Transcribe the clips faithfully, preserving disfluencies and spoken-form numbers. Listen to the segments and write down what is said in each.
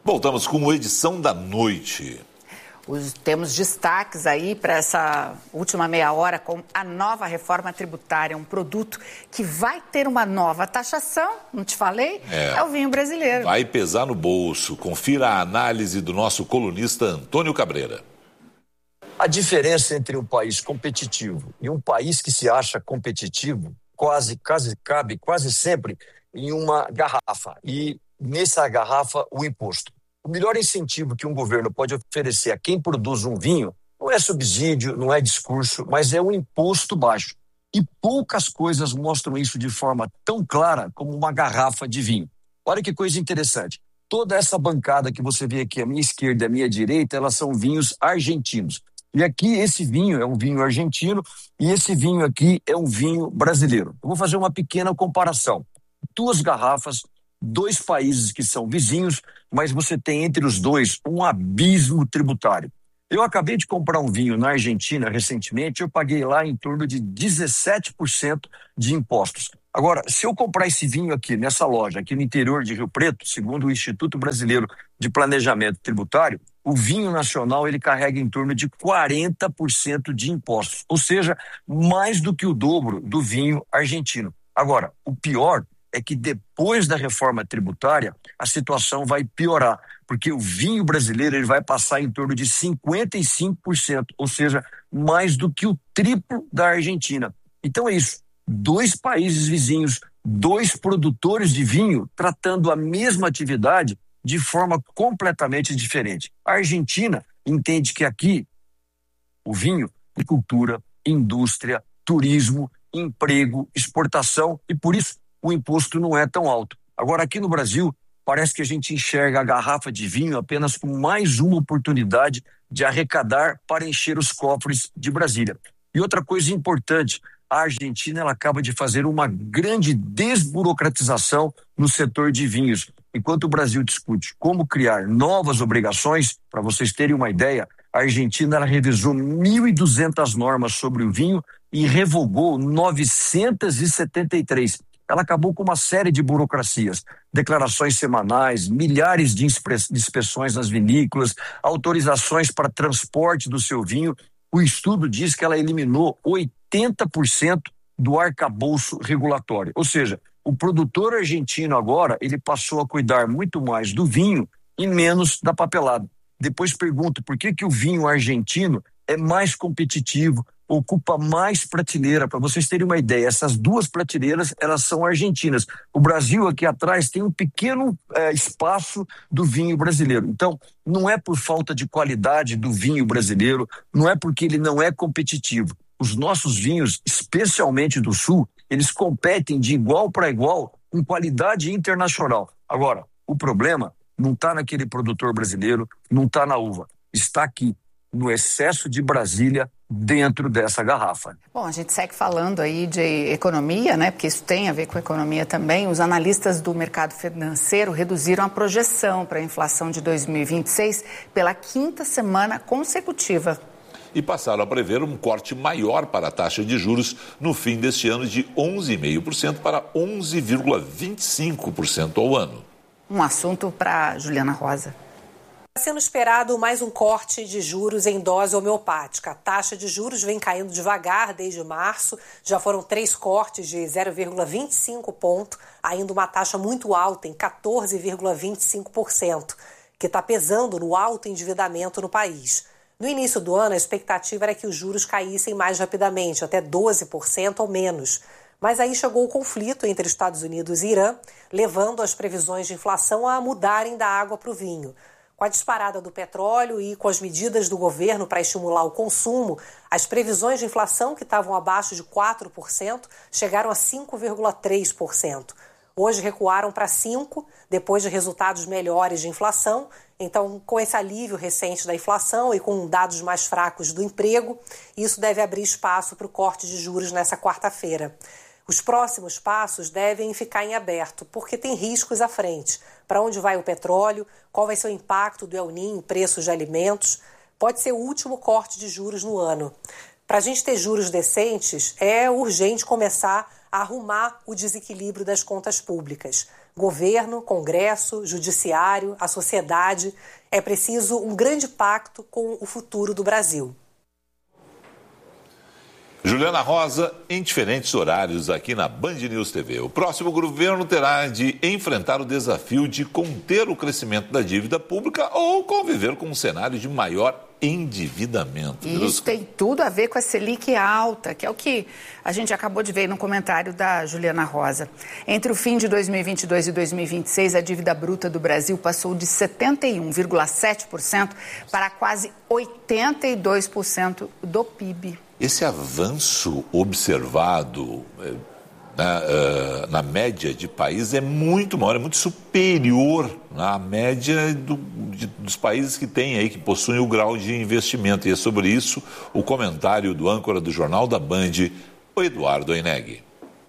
Voltamos com a edição da noite. Os, temos destaques aí para essa última meia hora com a nova reforma tributária, um produto que vai ter uma nova taxação, não te falei? É, é o vinho brasileiro. Vai pesar no bolso. Confira a análise do nosso colunista Antônio Cabreira. A diferença entre um país competitivo e um país que se acha competitivo quase, quase cabe quase sempre em uma garrafa. E nessa garrafa, o imposto. O melhor incentivo que um governo pode oferecer a quem produz um vinho não é subsídio, não é discurso, mas é um imposto baixo. E poucas coisas mostram isso de forma tão clara como uma garrafa de vinho. Olha que coisa interessante. Toda essa bancada que você vê aqui à minha esquerda e à minha direita, elas são vinhos argentinos. E aqui esse vinho é um vinho argentino e esse vinho aqui é um vinho brasileiro. Eu vou fazer uma pequena comparação. Duas garrafas, dois países que são vizinhos, mas você tem entre os dois um abismo tributário. Eu acabei de comprar um vinho na Argentina recentemente, eu paguei lá em torno de dezessete por cento de impostos. Agora, se eu comprar esse vinho aqui nessa loja, aqui no interior de Rio Preto, segundo o Instituto Brasileiro de Planejamento Tributário, o vinho nacional ele carrega em torno de quarenta por cento de impostos, ou seja, mais do que o dobro do vinho argentino. Agora, o pior é que depois da reforma tributária, a situação vai piorar, porque o vinho brasileiro ele vai passar em torno de cinquenta e cinco por cento, ou seja, mais do que o triplo da Argentina. Então é isso, dois países vizinhos, dois produtores de vinho tratando a mesma atividade de forma completamente diferente. A Argentina entende que aqui o vinho é cultura, indústria, turismo, emprego, exportação e por isso o imposto não é tão alto. Agora, aqui no Brasil, parece que a gente enxerga a garrafa de vinho apenas como mais uma oportunidade de arrecadar para encher os cofres de Brasília. E outra coisa importante, a Argentina ela acaba de fazer uma grande desburocratização no setor de vinhos. Enquanto o Brasil discute como criar novas obrigações, para vocês terem uma ideia, a Argentina ela revisou mil e duzentas normas sobre o vinho e revogou novecentas e setenta e três. Ela acabou com uma série de burocracias, declarações semanais, milhares de inspeções nas vinícolas, autorizações para transporte do seu vinho. O estudo diz que ela eliminou oitenta por cento do arcabouço regulatório. Ou seja, o produtor argentino agora, ele passou a cuidar muito mais do vinho e menos da papelada. Depois pergunto por que que o vinho argentino é mais competitivo, ocupa mais prateleira. Para vocês terem uma ideia, essas duas prateleiras, elas são argentinas. O Brasil aqui atrás tem um pequeno é, espaço do vinho brasileiro. Então, não é por falta de qualidade do vinho brasileiro, não é porque ele não é competitivo. Os nossos vinhos, especialmente do Sul, eles competem de igual para igual com qualidade internacional. Agora, o problema não está naquele produtor brasileiro, não está na uva, está aqui, no excesso de Brasília dentro dessa garrafa. Bom, a gente segue falando aí de economia, né? Porque isso tem a ver com economia também. Os analistas do mercado financeiro reduziram a projeção para a inflação de dois mil e vinte e seis pela quinta semana consecutiva. E passaram a prever um corte maior para a taxa de juros no fim deste ano de onze vírgula cinco por cento para onze vírgula vinte e cinco por cento ao ano. Um assunto para Juliana Rosa. Está sendo esperado mais um corte de juros em dose homeopática. A taxa de juros vem caindo devagar desde março. Já foram três cortes de zero vírgula vinte e cinco ponto, ainda uma taxa muito alta em quatorze vírgula vinte e cinco por cento, que está pesando no alto endividamento no país. No início do ano, a expectativa era que os juros caíssem mais rapidamente, até doze por cento ou menos. Mas aí chegou o conflito entre Estados Unidos e Irã, levando as previsões de inflação a mudarem da água para o vinho. Com a disparada do petróleo e com as medidas do governo para estimular o consumo, as previsões de inflação, que estavam abaixo de quatro por cento, chegaram a cinco vírgula três por cento. Hoje recuaram para cinco por cento, depois de resultados melhores de inflação. Então, com esse alívio recente da inflação e com dados mais fracos do emprego, isso deve abrir espaço para o corte de juros nessa quarta-feira. Os próximos passos devem ficar em aberto, porque tem riscos à frente. Para onde vai o petróleo? Qual vai ser o impacto do El Niño em preços de alimentos? Pode ser o último corte de juros no ano. Para a gente ter juros decentes, é urgente começar a arrumar o desequilíbrio das contas públicas. Governo, Congresso, Judiciário, a sociedade. É preciso um grande pacto com o futuro do Brasil. Juliana Rosa, em diferentes horários aqui na Band News T V. O próximo governo terá de enfrentar o desafio de conter o crescimento da dívida pública ou conviver com um cenário de maior endividamento. E isso tem tudo a ver com a Selic alta, que é o que a gente acabou de ver no comentário da Juliana Rosa. Entre o fim de dois mil e vinte e dois e dois mil e vinte e seis, a dívida bruta do Brasil passou de setenta e um vírgula sete por cento para quase oitenta e dois por cento do P I B. Esse avanço observado na, uh, na média de países é muito maior, é muito superior à média do, de, dos países que têm aí, que possuem o grau de investimento. E é sobre isso o comentário do âncora do Jornal da Band, o Eduardo Oineg.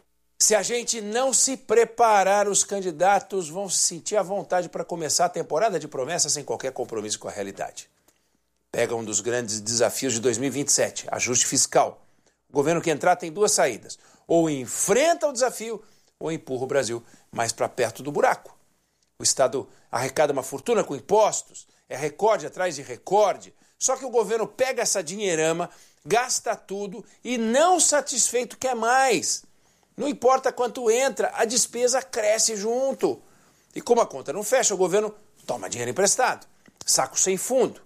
Se a gente não se preparar, os candidatos vão se sentir à vontade para começar a temporada de promessas sem qualquer compromisso com a realidade. Pega um dos grandes desafios de dois mil e vinte e sete, ajuste fiscal. O governo que entrar tem duas saídas. Ou enfrenta o desafio, ou empurra o Brasil mais para perto do buraco. O Estado arrecada uma fortuna com impostos, é recorde atrás de recorde. Só que o governo pega essa dinheirama, gasta tudo e, não satisfeito, quer mais. Não importa quanto entra, a despesa cresce junto. E como a conta não fecha, o governo toma dinheiro emprestado, saco sem fundo.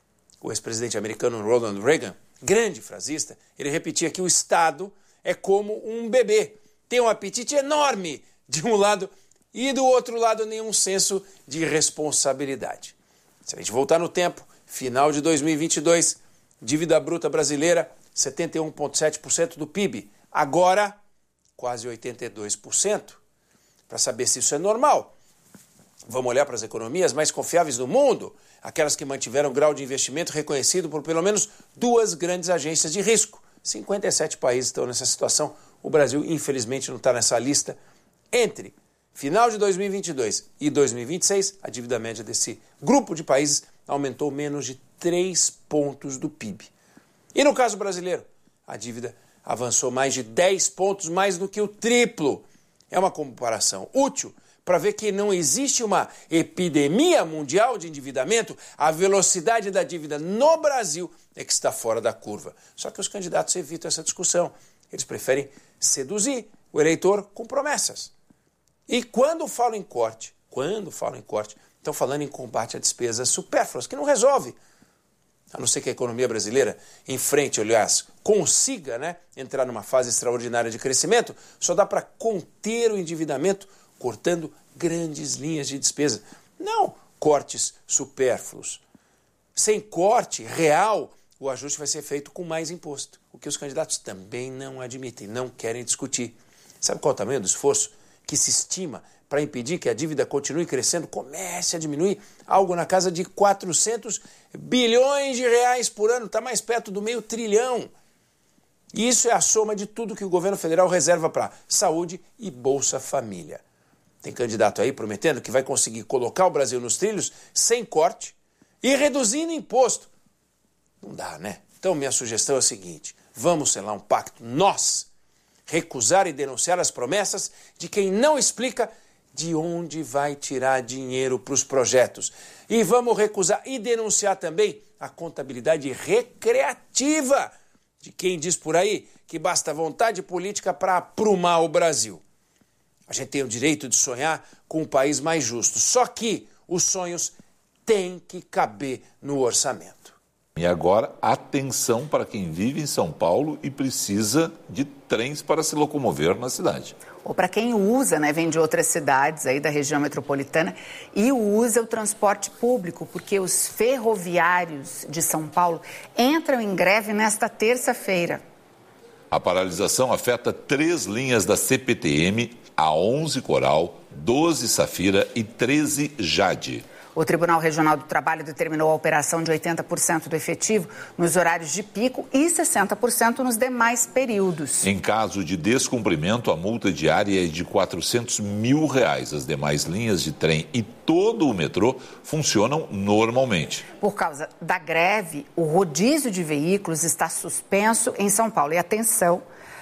O ex-presidente americano Ronald Reagan, grande frasista, ele repetia que o Estado é como um bebê. Tem um apetite enorme de um lado e do outro lado nenhum senso de responsabilidade. Se a gente voltar no tempo, final de dois mil e vinte e dois, dívida bruta brasileira, setenta e um vírgula sete por cento do P I B. Agora, quase oitenta e dois por cento. Para saber se isso é normal, vamos olhar para as economias mais confiáveis do mundo, aquelas que mantiveram grau de investimento reconhecido por pelo menos duas grandes agências de risco. cinquenta e sete países estão nessa situação. O Brasil, infelizmente, não está nessa lista. Entre final de dois mil e vinte e dois e dois mil e vinte e seis, a dívida média desse grupo de países aumentou menos de três pontos do P I B. E no caso brasileiro, a dívida avançou mais de dez pontos, mais do que o triplo. É uma comparação útil para ver que não existe uma epidemia mundial de endividamento. A velocidade da dívida no Brasil é que está fora da curva. Só que os candidatos evitam essa discussão. Eles preferem seduzir o eleitor com promessas. E quando falam em corte, quando falam em corte, estão falando em combate a despesas supérfluas, que não resolve. A não ser que a economia brasileira enfrente, aliás, consiga, né, entrar numa fase extraordinária de crescimento, só dá para conter o endividamento cortando grandes linhas de despesa. Não cortes supérfluos. Sem corte real, o ajuste vai ser feito com mais imposto, o que os candidatos também não admitem, não querem discutir. Sabe qual é o tamanho do esforço que se estima para impedir que a dívida continue crescendo, comece a diminuir? Algo na casa de quatrocentos bilhões de reais por ano, está mais perto do meio trilhão. E isso é a soma de tudo que o governo federal reserva para saúde e Bolsa Família. Tem candidato aí prometendo que vai conseguir colocar o Brasil nos trilhos sem corte e reduzindo imposto. Não dá, né? Então minha sugestão é a seguinte: vamos selar um pacto, nós, recusar e denunciar as promessas de quem não explica de onde vai tirar dinheiro para os projetos. E vamos recusar e denunciar também a contabilidade recreativa de quem diz por aí que basta vontade política para aprumar o Brasil. A gente tem o direito de sonhar com um país mais justo, só que os sonhos têm que caber no orçamento. E agora, atenção para quem vive em São Paulo e precisa de trens para se locomover na cidade. Ou para quem usa, né, vem de outras cidades aí da região metropolitana e usa o transporte público, porque os ferroviários de São Paulo entram em greve nesta terça-feira. A paralisação afeta três linhas da C P T M, a onze Coral, doze Safira e treze Jade. O Tribunal Regional do Trabalho determinou a operação de oitenta por cento do efetivo nos horários de pico e sessenta por cento nos demais períodos. Em caso de descumprimento, a multa diária é de quatrocentos mil reais. As demais linhas de trem e todo o metrô funcionam normalmente. Por causa da greve, o rodízio de veículos está suspenso em São Paulo. E atenção,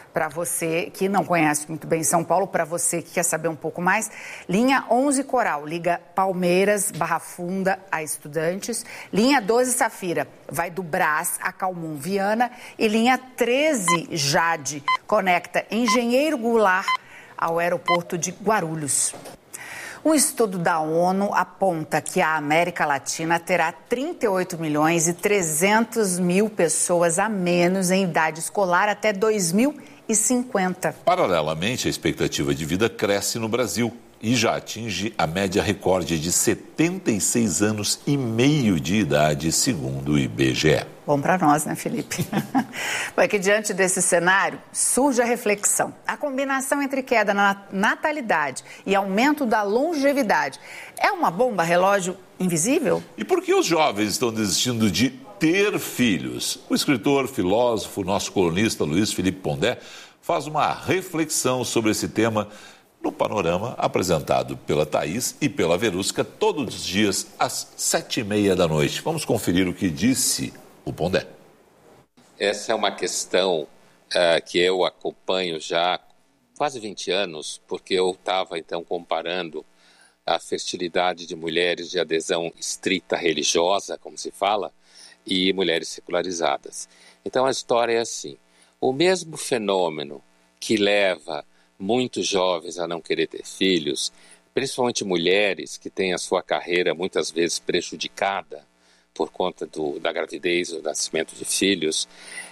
para você que não conhece muito bem São Paulo, para você que quer saber um pouco mais. Linha onze Coral liga Palmeiras, Barra Funda a Estudantes. Linha doze Safira vai do Brás a Calmon Viana. E linha treze Jade conecta Engenheiro Goulart ao aeroporto de Guarulhos. Um estudo da ONU aponta que a América Latina terá trinta e oito milhões e trezentos mil pessoas a menos em idade escolar até dois mil e cinquenta. Paralelamente, a expectativa de vida cresce no Brasil e já atinge a média recorde de setenta e seis anos e meio de idade, segundo o I B G E. Bom para nós, né, Felipe? Foi que diante desse cenário surge a reflexão. A combinação entre queda na natalidade e aumento da longevidade é uma bomba relógio invisível? E por que os jovens estão desistindo de ter filhos? O escritor, filósofo, nosso colunista Luiz Felipe Pondé faz uma reflexão sobre esse tema no Panorama, apresentado pela Thaís e pela Verusca todos os dias às sete e meia da noite. Vamos conferir o que disse o Pondé. Essa é uma questão uh, que eu acompanho já há quase vinte anos, porque eu estava então comparando a fertilidade de mulheres de adesão estrita religiosa, como se fala, e mulheres secularizadas. Então a história é assim: o mesmo fenômeno que leva muitos jovens a não querer ter filhos, principalmente mulheres que têm a sua carreira muitas vezes prejudicada por conta do, da gravidez ou do nascimento de filhos,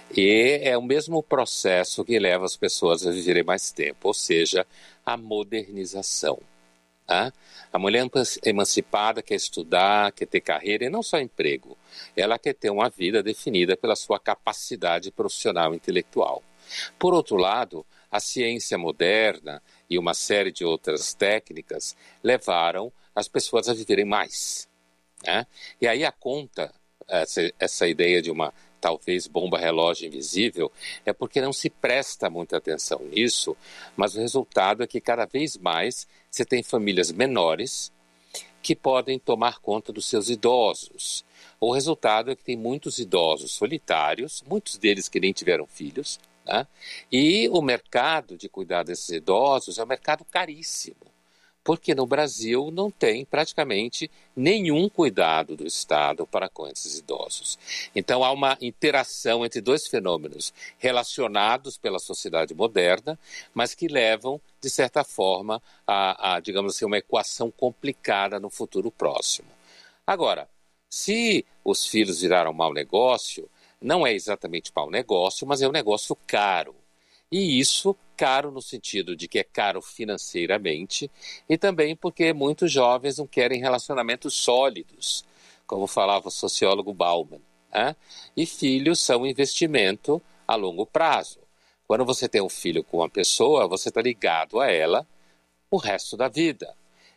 e é o mesmo processo que leva as pessoas a viverem mais tempo, ou seja, a modernização. Tá? A mulher emancipada quer estudar, quer ter carreira e não só emprego, ela quer ter uma vida definida pela sua capacidade profissional e intelectual. Por outro lado, a ciência moderna e uma série de outras técnicas levaram as pessoas a viverem mais. Né? E aí a conta, essa, essa ideia de uma talvez bomba relógio invisível, é porque não se presta muita atenção nisso, mas o resultado é que cada vez mais você tem famílias menores que podem tomar conta dos seus idosos. O resultado é que tem muitos idosos solitários, muitos deles que nem tiveram filhos, né? E o mercado de cuidar desses idosos é um mercado caríssimo, porque no Brasil não tem praticamente nenhum cuidado do Estado para com esses idosos. Então há uma interação entre dois fenômenos relacionados pela sociedade moderna, mas que levam, de certa forma, a, a digamos assim, uma equação complicada no futuro próximo. Agora, se os filhos viraram mau negócio, não é exatamente mau negócio, mas é um negócio caro. E isso, caro no sentido de que é caro financeiramente e também porque muitos jovens não querem relacionamentos sólidos, como falava o sociólogo Bauman. Né? E filhos são investimento a longo prazo. Quando você tem um filho com uma pessoa, você está ligado a ela o resto da vida.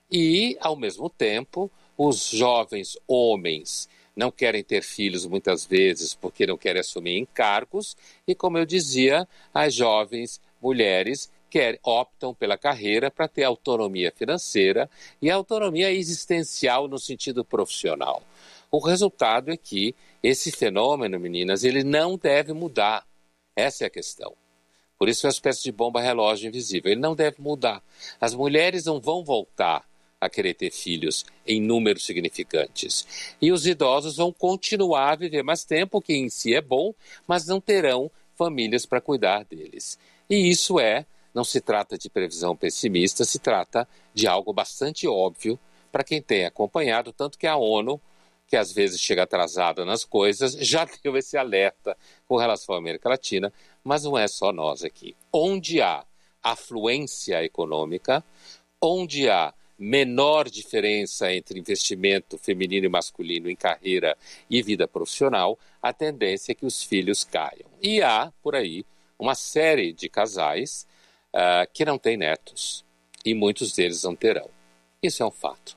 E, ao mesmo tempo, os jovens homens não querem ter filhos muitas vezes porque não querem assumir encargos e, como eu dizia, as jovens mulheres querem, optam pela carreira para ter autonomia financeira e autonomia existencial no sentido profissional. O resultado é que esse fenômeno, meninas, ele não deve mudar. Essa é a questão. Por isso é uma espécie de bomba relógio invisível. Ele não deve mudar. As mulheres não vão voltar a querer ter filhos em números significantes. E os idosos vão continuar a viver mais tempo, o que em si é bom, mas não terão famílias para cuidar deles. E isso é, não se trata de previsão pessimista, se trata de algo bastante óbvio para quem tem acompanhado, tanto que a ONU, que às vezes chega atrasada nas coisas, já deu esse alerta com relação à América Latina, mas não é só nós aqui. Onde há afluência econômica, onde há menor diferença entre investimento feminino e masculino em carreira e vida profissional, a tendência é que os filhos caiam. E há, por aí, uma série de casais uh, que não têm netos, e muitos deles não terão. Isso é um fato.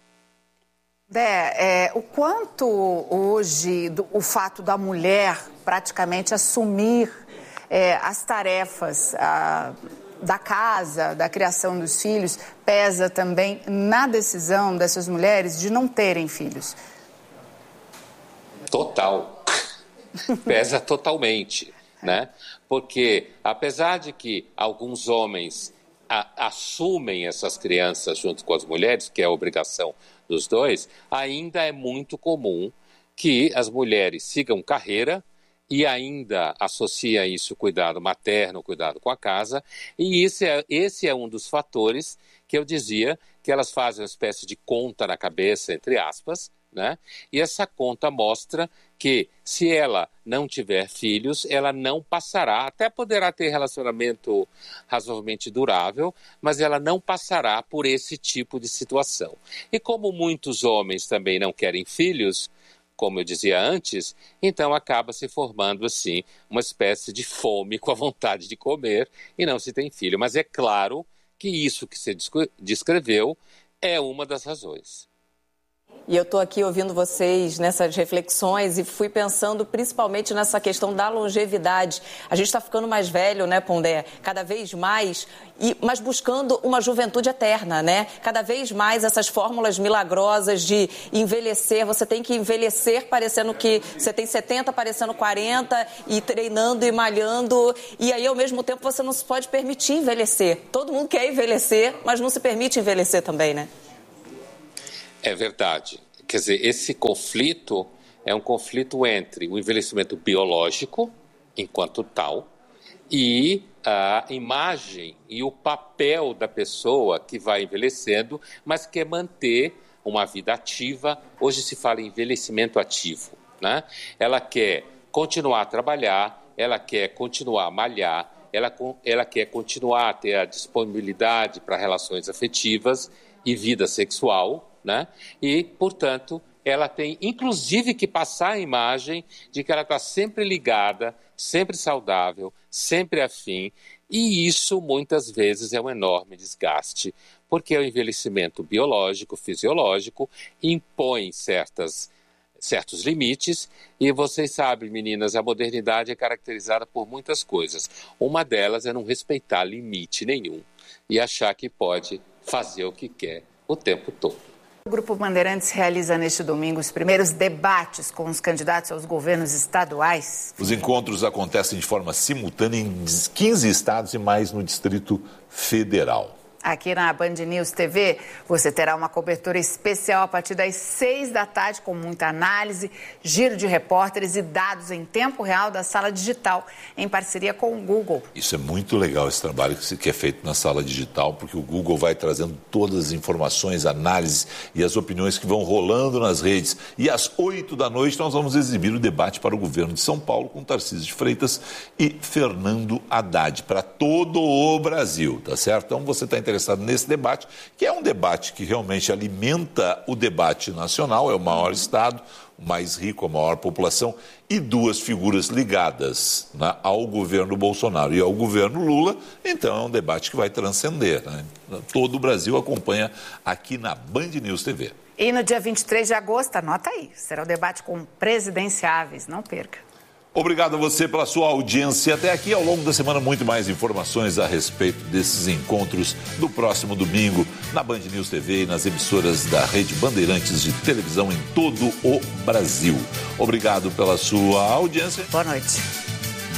Dé, é, o quanto hoje do, o fato da mulher praticamente assumir é, as tarefas a, da casa, da criação dos filhos, pesa também na decisão dessas mulheres de não terem filhos? Total. Pesa totalmente. né? Porque, apesar de que alguns homens a, assumem essas crianças junto com as mulheres, que é a obrigação dos dois, ainda é muito comum que as mulheres sigam carreira e ainda associa isso cuidado materno, cuidado com a casa, e esse é, esse é um dos fatores que eu dizia que elas fazem uma espécie de conta na cabeça, entre aspas, né? E essa conta mostra que se ela não tiver filhos, ela não passará, até poderá ter relacionamento razoavelmente durável, mas ela não passará por esse tipo de situação. E como muitos homens também não querem filhos, como eu dizia antes, então acaba se formando assim uma espécie de fome com a vontade de comer e não se tem filho. Mas é claro que isso que você descreveu é uma das razões. E eu estou aqui ouvindo vocês nessas reflexões e fui pensando principalmente nessa questão da longevidade. A gente está ficando mais velho, né, Pondé? Cada vez mais, e, mas buscando uma juventude eterna, né? Cada vez mais essas fórmulas milagrosas de envelhecer. Você tem que envelhecer parecendo que você tem setenta, parecendo quarenta, e treinando e malhando. E aí, ao mesmo tempo, você não se pode permitir envelhecer. Todo mundo quer envelhecer, mas não se permite envelhecer também, né? É verdade. Quer dizer, esse conflito é um conflito entre o envelhecimento biológico, enquanto tal, e a imagem e o papel da pessoa que vai envelhecendo, mas quer manter uma vida ativa. Hoje se fala em envelhecimento ativo, né? Ela quer continuar a trabalhar, ela quer continuar a malhar, ela, ela quer continuar a ter a disponibilidade para relações afetivas e vida sexual, né? E, portanto, ela tem inclusive que passar a imagem de que ela está sempre ligada, sempre saudável, sempre afim, e isso muitas vezes é um enorme desgaste, porque o envelhecimento biológico, fisiológico, impõe certas, certos limites, e vocês sabem, meninas, a modernidade é caracterizada por muitas coisas. Uma delas é não respeitar limite nenhum e achar que pode fazer o que quer o tempo todo. O Grupo Bandeirantes realiza neste domingo os primeiros debates com os candidatos aos governos estaduais. Os encontros acontecem de forma simultânea em quinze estados e mais no Distrito Federal. Aqui na Band News T V, você terá uma cobertura especial a partir das seis da tarde, com muita análise, giro de repórteres e dados em tempo real da sala digital, em parceria com o Google. Isso é muito legal, esse trabalho que é feito na sala digital, porque o Google vai trazendo todas as informações, análises e as opiniões que vão rolando nas redes. E às oito da noite nós vamos exibir o debate para o governo de São Paulo com Tarcísio de Freitas e Fernando Haddad, para todo o Brasil, tá certo? Então você está interessado nesse debate, que é um debate que realmente alimenta o debate nacional, é o maior estado, o mais rico, a maior população, e duas figuras ligadas, né, ao governo Bolsonaro e ao governo Lula, então é um debate que vai transcender, né? Todo o Brasil acompanha aqui na Band News T V. E no dia vinte e três de agosto, anota aí, será o debate com presidenciáveis, não perca. Obrigado a você pela sua audiência até aqui. Ao longo da semana, muito mais informações a respeito desses encontros do próximo domingo na Band News T V e nas emissoras da Rede Bandeirantes de televisão em todo o Brasil. Obrigado pela sua audiência. Boa noite.